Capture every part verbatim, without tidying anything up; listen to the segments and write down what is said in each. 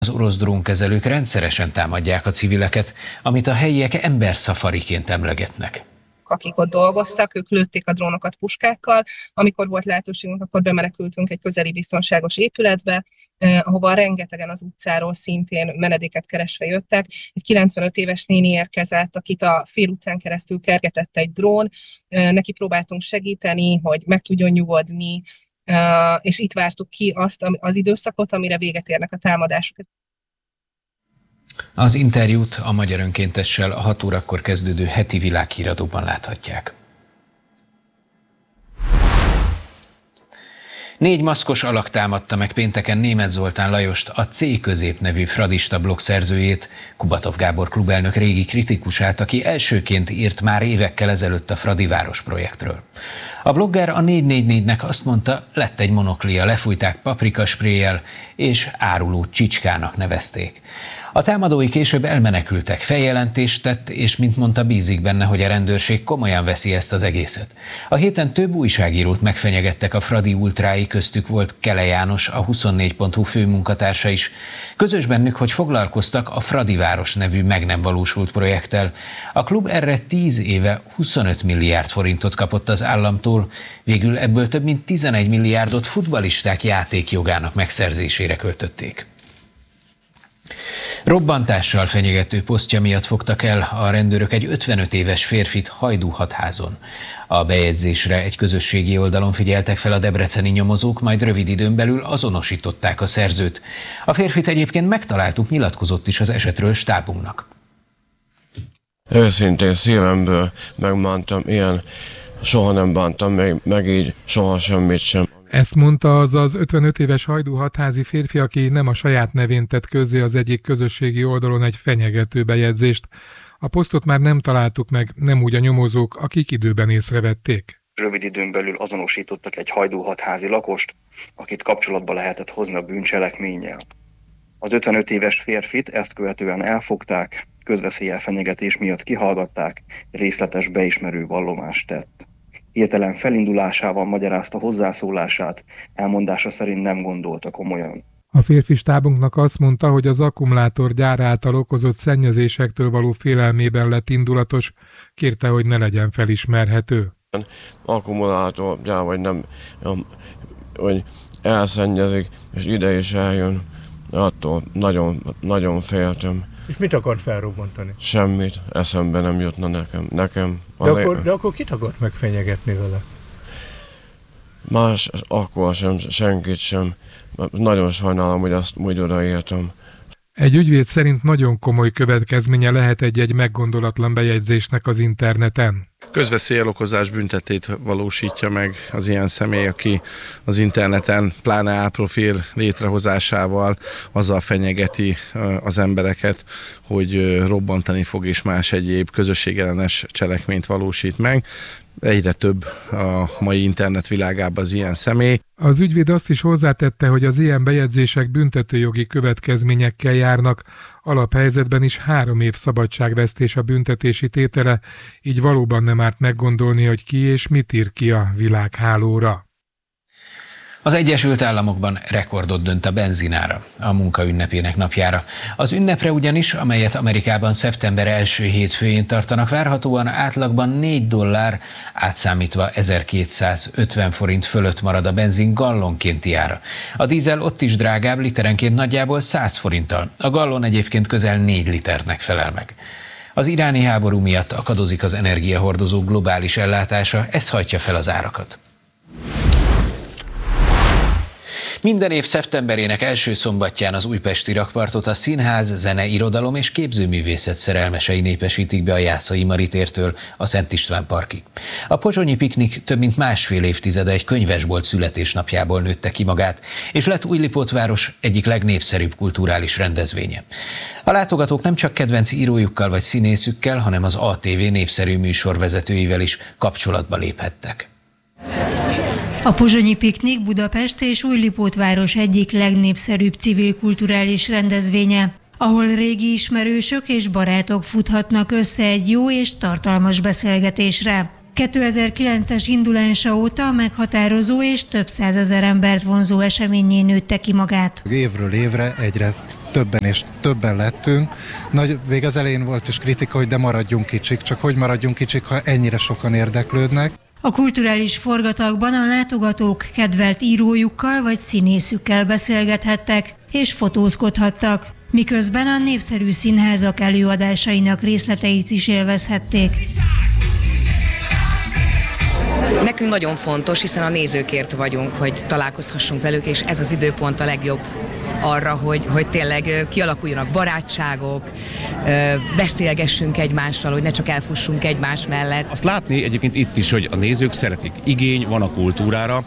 Az orosz drónkezelők rendszeresen támadják a civileket, amit a helyiek emberszafariként emlegetnek. Akik ott dolgoztak, ők lőtték a drónokat puskákkal. Amikor volt lehetőségünk, akkor bemenekültünk egy közeli biztonságos épületbe, eh, ahova rengetegen az utcáról szintén menedéket keresve jöttek. Egy kilencvenöt éves néni érkezett, akit a félutcán keresztül kergetett egy drón. Eh, neki próbáltunk segíteni, hogy meg tudjon nyugodni, eh, és itt vártuk ki azt az időszakot, amire véget érnek a támadások. Az interjút a Magyar Önkéntessel a hat órakor kezdődő heti világhíradóban láthatják. Négy maszkos alak támadta meg pénteken Németh Zoltán Lajost, a C Közép nevű fradista blog szerzőjét, Kubatov Gábor klubelnök régi kritikusát, aki elsőként írt már évekkel ezelőtt a Fradiváros projektről. A blogger a négy négy négynek azt mondta, lett egy monoklia, lefújták paprikaspréllyel és áruló csicskának nevezték. A támadói később elmenekültek, feljelentést tett, és mint mondta, bízik benne, hogy a rendőrség komolyan veszi ezt az egészet. A héten több újságírót megfenyegettek a Fradi ultrái, köztük volt Kele János, a huszonnégy pont hu főmunkatársa is. Közös bennük, hogy foglalkoztak a Fradiváros nevű meg nem valósult projekttel. A klub erre tíz éve huszonöt milliárd forintot kapott az államtól, végül ebből több mint tizenegy milliárdot futballisták játékjogának megszerzésére költötték. Robbantással fenyegető posztja miatt fogtak el a rendőrök egy ötvenöt éves férfit Hajdúhatházon. A bejegyzésre egy közösségi oldalon figyeltek fel a debreceni nyomozók, majd rövid időn belül azonosították a szerzőt. A férfit egyébként megtaláltuk, nyilatkozott is az esetről stábunknak. Őszintén szívemből megbántam, ilyen soha nem bántam meg, meg így soha semmit sem. Ezt mondta az az ötvenöt éves hajdúhatházi férfi, aki nem a saját nevén tett közzé az egyik közösségi oldalon egy fenyegető bejegyzést. A posztot már nem találtuk meg, nem úgy a nyomozók, akik időben észrevették. Rövid időn belül azonosítottak egy hajdúhatházi lakost, akit kapcsolatba lehetett hozni a bűncselekménnyel. Az ötvenöt éves férfit ezt követően elfogták, közveszéllyel fenyegetés miatt kihallgatták, részletes beismerő vallomást tett. Hirtelen felindulásával magyarázta hozzászólását, elmondása szerint nem gondolta komolyan. A férfi stábunknak azt mondta, hogy az akkumulátorgyár által okozott szennyezésektől való félelmében lett indulatos, kérte, hogy ne legyen felismerhető. Akkumulátorgyár vagy nem, hogy elszennyezik, és ide is eljön, attól nagyon, nagyon féltem. És mit akart felrobbantani? Semmit, eszembe nem jutna nekem. nekem de, akkor, é... de akkor kit akart megfenyegetni vele? Más, akkor sem, senkit sem. Nagyon sajnálom, hogy azt úgy odaírtam. Egy ügyvéd szerint nagyon komoly következménye lehet egy-egy meggondolatlan bejegyzésnek az interneten. Közveszélyokozás büntetét valósítja meg az ilyen személy, aki az interneten, pláne álprofil létrehozásával azzal fenyegeti az embereket, hogy robbantani fog és más egyéb közösségellenes cselekményt valósít meg. Egyre több a mai internet világában az ilyen személy. Az ügyvéd azt is hozzátette, hogy az ilyen bejegyzések büntetőjogi következményekkel járnak, alaphelyzetben is három év szabadságvesztés a büntetési tétele, így valóban nem árt meggondolni, hogy ki és mit ír ki a világhálóra. Az Egyesült Államokban rekordot dönt a benzinára a munka ünnepének napjára. Az ünnepre ugyanis, amelyet Amerikában szeptember első hétfőjén tartanak, várhatóan átlagban négy dollár, átszámítva ezerkétszázötven forint fölött marad a benzin gallonkénti ára. A dízel ott is drágább, literenként nagyjából száz forinttal. A gallon egyébként közel négy liternek felel meg. Az iráni háború miatt akadozik az energiahordozók globális ellátása, ez hajtja fel az árakat. Minden év szeptemberének első szombatján az újpesti rakpartot a színház, zene, irodalom és képzőművészet szerelmesei népesítik be a Jászai Mari tértől a Szent István parkig. A pozsonyi piknik több mint másfél évtizede egy könyvesbolt születésnapjából nőtte ki magát, és lett Újlipótváros egyik legnépszerűbb kulturális rendezvénye. A látogatók nem csak kedvenc írójukkal vagy színészükkel, hanem az á té vé népszerű műsorvezetőivel is kapcsolatba léphettek. A pozsonyi piknik Budapest és Újlipótváros egyik legnépszerűbb civil kulturális rendezvénye, ahol régi ismerősök és barátok futhatnak össze egy jó és tartalmas beszélgetésre. kétezer-kilences indulása óta meghatározó és több százezer embert vonzó eseményé nőtte ki magát. Évről évre egyre többen és többen lettünk. Nagy, vég az elején volt is kritika, hogy de maradjunk kicsik, csak hogy maradjunk kicsik, ha ennyire sokan érdeklődnek. A kulturális forgatagban a látogatók kedvelt írójukkal vagy színészükkel beszélgethettek és fotózkodhattak, miközben a népszerű színházak előadásainak részleteit is élvezhették. Nekünk nagyon fontos, hiszen a nézőkért vagyunk, hogy találkozhassunk velük, és ez az időpont a legjobb arra, hogy, hogy tényleg kialakuljanak barátságok, beszélgessünk egymással, hogy ne csak elfussunk egymás mellett. Azt látni egyébként itt is, hogy a nézők szeretik, igény van a kultúrára.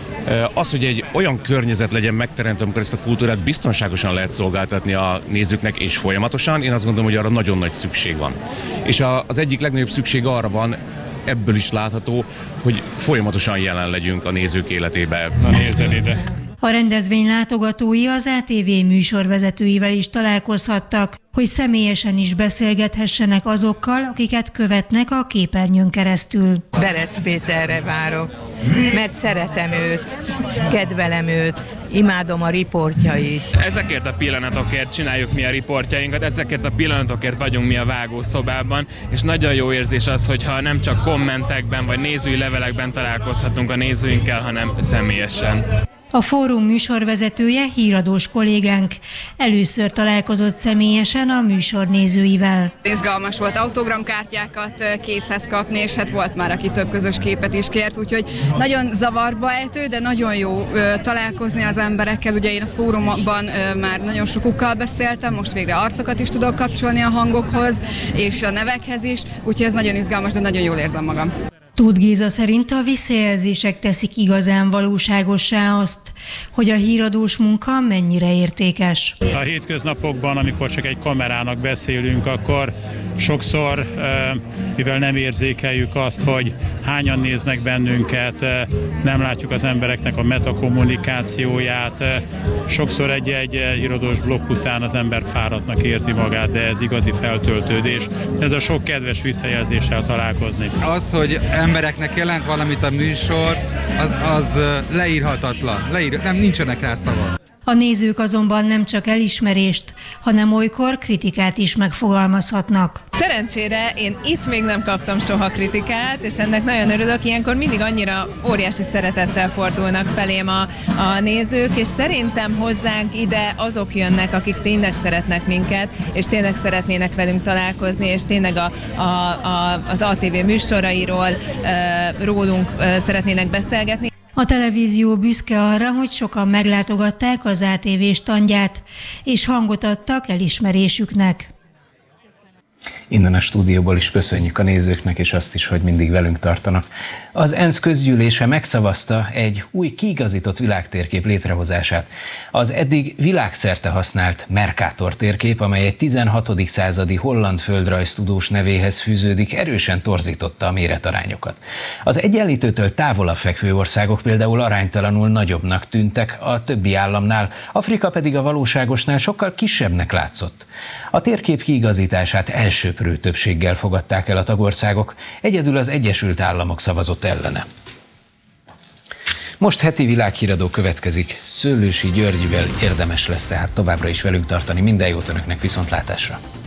Az, hogy egy olyan környezet legyen megteremtve, amikor ezt a kultúrát biztonságosan lehet szolgáltatni a nézőknek és folyamatosan, én azt gondolom, hogy arra nagyon nagy szükség van. És az egyik legnagyobb szükség arra van, ebből is látható, hogy folyamatosan jelen legyünk a nézők életében. Na nézzel ide! A rendezvény látogatói az á té vé műsorvezetőivel is találkozhattak, hogy személyesen is beszélgethessenek azokkal, akiket követnek a képernyőn keresztül. Berec Péterre várok, mert szeretem őt, kedvelem őt, imádom a riportjait. Ezekért a pillanatokért csináljuk mi a riportjainkat, ezekért a pillanatokért vagyunk mi a vágószobában, és nagyon jó érzés az, hogyha nem csak kommentekben vagy nézői levelekben találkozhatunk a nézőinkkel, hanem személyesen. A fórum műsorvezetője, híradós kollégánk először találkozott személyesen a műsor nézőivel. Izgalmas volt autogramkártyákat készhez kapni, és hát volt már, aki több közös képet is kért, úgyhogy nagyon zavarba ejtő, de nagyon jó találkozni az emberekkel. Ugye én a fórumban már nagyon sokukkal beszéltem, most végre arcokat is tudok kapcsolni a hangokhoz, és a nevekhez is, úgyhogy ez nagyon izgalmas, de nagyon jól érzem magam. Tóth Géza szerint a visszajelzések teszik igazán valóságossá azt, hogy a híradós munka mennyire értékes. A hétköznapokban, amikor csak egy kamerának beszélünk, akkor sokszor, mivel nem érzékeljük azt, hogy hányan néznek bennünket, nem látjuk az embereknek a metakommunikációját, sokszor egy-egy híradós blokk után az ember fáradtnak érzi magát, de ez igazi feltöltődés. Ez a sok kedves visszajelzéssel találkozni. Az, hogy embereknek jelent valamit a műsor, az, az leírhatatlan. Leír, nem, nincsenek rá szavak. A nézők azonban nem csak elismerést, hanem olykor kritikát is megfogalmazhatnak. Szerencsére én itt még nem kaptam soha kritikát, és ennek nagyon örülök. Ilyenkor mindig annyira óriási szeretettel fordulnak felém a, a nézők, és szerintem hozzánk ide azok jönnek, akik tényleg szeretnek minket, és tényleg szeretnének velünk találkozni, és tényleg a, a, a, az á té vé műsorairól, rólunk szeretnének beszélgetni. A televízió büszke arra, hogy sokan meglátogatták az á té vé standját, és hangot adtak elismerésüknek. Innen a stúdióból is köszönjük a nézőknek, és azt is, hogy mindig velünk tartanak. Az ENSZ közgyűlése megszavazta egy új kiigazított világtérkép létrehozását. Az eddig világszerte használt Mercator térkép, amely egy tizenhatodik századi holland földrajztudós nevéhez fűződik, erősen torzította a méretarányokat. Az egyenlítőtől távolabb fekvő országok például aránytalanul nagyobbnak tűntek a többi államnál, Afrika pedig a valóságosnál sokkal kisebbnek látszott. A térkép kiigazítását elsöprő többséggel fogadták el a tagországok, egyedül az Egyesült Államok szavazott ellene. Most heti világhíradó következik. Szőlősi Györgyivel érdemes lesz tehát továbbra is velünk tartani. Minden jót önöknek, viszontlátásra!